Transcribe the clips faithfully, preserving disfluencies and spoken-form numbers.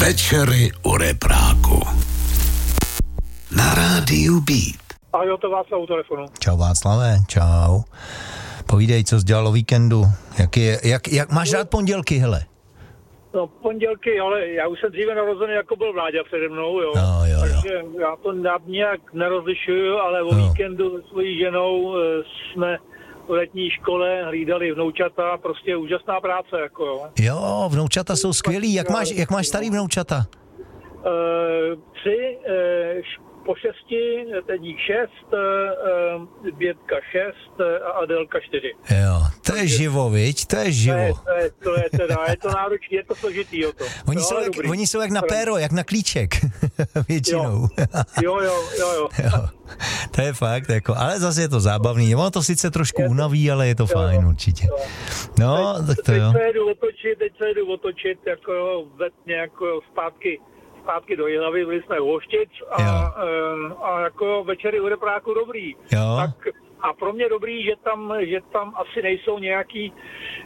Večery u repráku. Na rádiu Beat. A jo, to Václav u telefonu. Čau Václave, čau. Povídej, co jsi dělal o víkendu. Jak, je, jak, jak máš rád pondělky, hele? No pondělky, ale já už jsem dříve narozený, jako byl Vláďa přede mnou, jo. No, jo, Takže jo. já to nějak nerozlišuju, ale o No. víkendu s svojí ženou e, jsme v letní škole hlídali vnoučata, prostě úžasná práce, jako jo. Jo, vnoučata jsou skvělý. Jak máš, jak máš starý vnoučata? E, tři, e, po šesti, Tedík šest, e, Bětka šest a Adelka čtyři. Jo, to je živo, viď? To je To je, živo. to je, to je teda, je to náročné, je to složitý, jo to. Oni, No, jsou ale jak, dobrý. oni jsou jak na péro, jak na klíček. Většinou. Jo, jo, jo, jo. Jo, to je fakt, jako, ale zase je to zábavný. Ono to sice trošku Je to- unaví, ale je to fajn jo, určitě. jo. No, tak to teď jo. se jedu otočit, teď se jedu otočit, jako jo, vetně, jako jo, zpátky, zpátky do Jihlavy, byli jsme u Hoštic a, Jo. a, a jako jo, večery u repráku dobrý. Jo. Tak, a pro mě dobrý, že tam, že tam asi nejsou nějaký,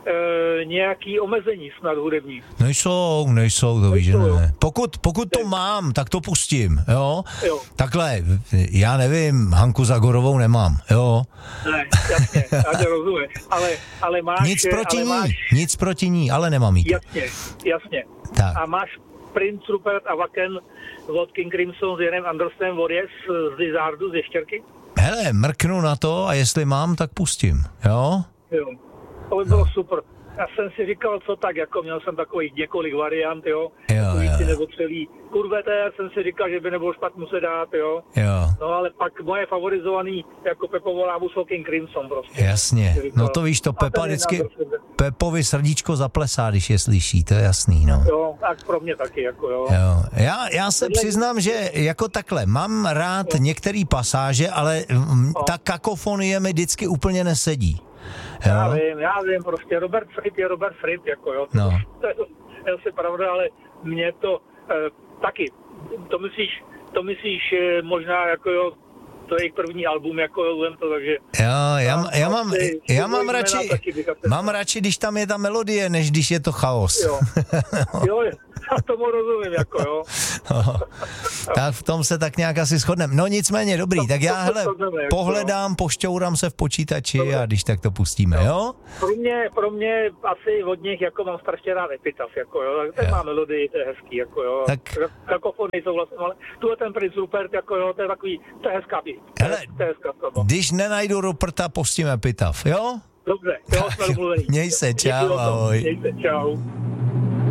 e, nějaký omezení snad hudební. Nejsou, nejsou, to víš, že Nejsou, ne. Pokud, pokud to mám, tak to pustím, jo? Jo. Takhle, já nevím, Hanku Zagorovou nemám, jo? Ne, jasně, já tě rozumím. Ale, ale máš... Nic proti ale ní, máš, nic proti ní, ale nemám jí. Jasně, jasně. Tak. A máš Prince Rupert a Wacken od King Crimson s Janem Andersem Warriors z Lizardu, z Ještěrky? Hele, mrknu na to a jestli mám, tak pustím, jo? Jo, to by bylo no. super. Já jsem si říkal, co tak, jako měl jsem takových několik variant, jo. Jo, Takový jo. ty neotřelý kurveté, jsem si říkal, že by nebylo špatně se dát, jo. Jo, No ale pak moje favorizovaný, jako Pepovo Lávu jsou King Crimson prostě. jasně. Si říkal. No to víš, to A ten Pepa Jan vždycky, Andersen, Pepovi srdíčko zaplesá, když je slyší, to je jasný, no. Jo, tak pro mě taky, jako jo. Jo. Já, já se Tohle- přiznám, že jako takhle, mám rád některé pasáže, ale mm, ta kakofonie mi vždycky úplně nesedí. Já Jo? vím, já vím, prostě Robert Fripp je Robert Fripp, jako jo. No. To je, to je asi pravda, ale mě to eh, taky, to myslíš, to myslíš eh, možná jako jo, to je jejich první album, jako jo, vem to, takže... Jo, já, já, mám, Asi já mám jména radši, taky bych asi- mám radši, když tam je ta melodie, než když je to chaos. Jo, jo, já tomu rozumím, jako jo. No, tak v tom se tak nějak asi shodneme. No nicméně dobrý, tak já to hele, shodneme, jako pohledám, pošťourám se v počítači Dobře. a když tak to pustíme, jo? Pro mě, pro mě asi od nich, jako mám strašně rád Epitaph, jako jo, tak ten Jo. má melodii, to je hezký, jako jo. Tak- Kakofony jsou vlastně, ale tuhle ten Prince Rupert, jako jo, to je takový, to je hezká píseň. Hele, To je hezká skladba. Když nenajdu Ruperta, pustíme Epitaph, jo? Dobře, jo, jsme domluvení. Měj se, Díky čau, o tom. ahoj. Měj se, čau.